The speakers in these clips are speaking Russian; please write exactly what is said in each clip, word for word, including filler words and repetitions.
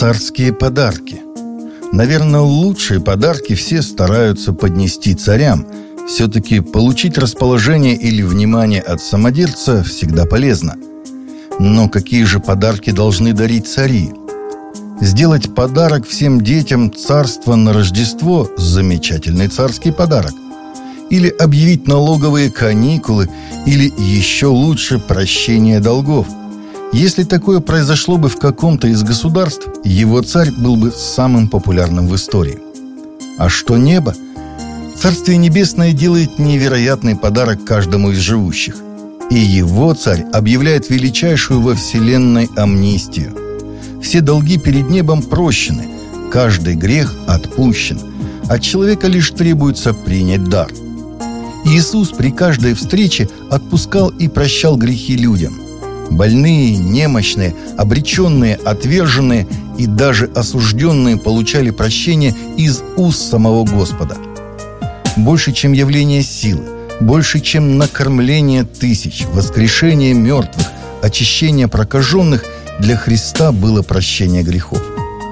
Царские подарки. Наверное, лучшие подарки все стараются поднести царям. Все-таки получить расположение или внимание от самодержца всегда полезно. Но какие же подарки должны дарить цари? Сделать подарок всем детям царства на Рождество – замечательный царский подарок. Или объявить налоговые каникулы, или еще лучше прощение долгов. Если такое произошло бы в каком-то из государств, его царь был бы самым популярным в истории. А что небо? Царствие Небесное делает невероятный подарок каждому из живущих. И его царь объявляет величайшую во вселенной амнистию. Все долги перед небом прощены, каждый грех отпущен. От человека лишь требуется принять дар. Иисус при каждой встрече отпускал и прощал грехи людям. Больные, немощные, обреченные, отверженные и даже осужденные получали прощение из уст самого Господа. Больше, чем явление силы, больше, чем накормление тысяч, воскрешение мертвых, очищение прокаженных, для Христа было прощение грехов.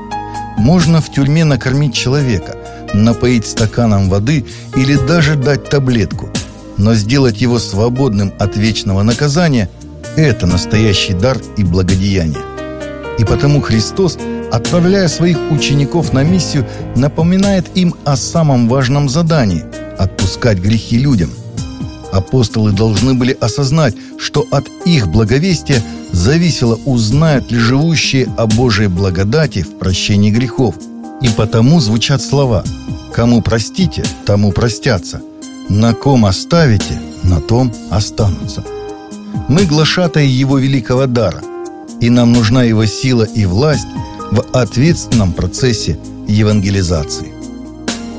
Можно в тюрьме накормить человека, напоить стаканом воды или даже дать таблетку, но сделать его свободным от вечного наказания – это настоящий дар и благодеяние. И потому Христос, отправляя своих учеников на миссию, напоминает им о самом важном задании – отпускать грехи людям. Апостолы должны были осознать, что от их благовестия зависело, узнают ли живущие о Божьей благодати в прощении грехов. И потому звучат слова: «Кому простите, тому простятся, на ком оставите, на том останутся». Мы глашатаи Его великого дара, и нам нужна Его сила и власть в ответственном процессе евангелизации.